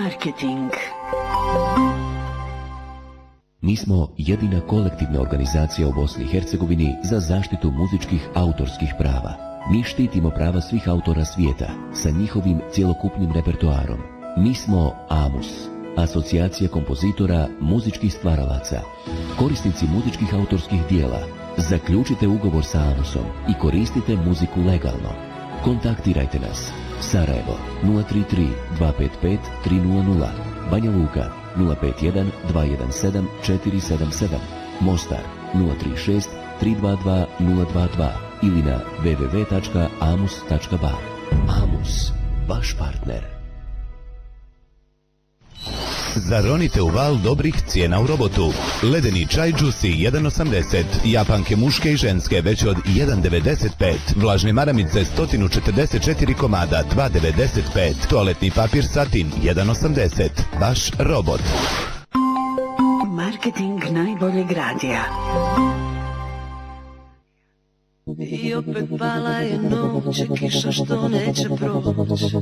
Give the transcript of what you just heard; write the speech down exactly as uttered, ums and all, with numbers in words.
Marketing. Mi smo jedina kolektivna organizacija u Bosni i Hercegovini za zaštitu muzičkih autorskih prava. Mi štitimo prava svih autora svijeta sa njihovim cjelokupnim repertoarom. Mi smo AMUS, Asocijacija kompozitora muzičkih stvaralaca. Korisnici muzičkih autorskih dijela, zaključite ugovor sa AMUSom i koristite muziku legalno. Kontaktirajte nas. Sarajevo nula tri tri dva pet pet tri nula nula, Banja Luka nula pet jedan dva jedan sedam četiri sedam sedam, Mostar nula tri šest tri dva dva nula dva dva ili na w w w tačka amus tačka ba. AMUS, vaš partner. Zaronite u val dobrih cijena u Robotu. Ledeni čaj Juicy jedan osamdeset, japanke muške i ženske već od jedan devedeset pet, vlažne maramice sto četrdeset četiri komada dva devedeset pet, toaletni papir Satin jedan osamdeset. Baš Robot. Marketing najboljeg radija. I opet pala je noć, kiša što neće proći.